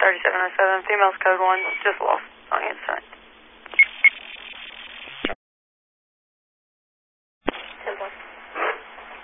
3707, females code 1, just lost on the inside.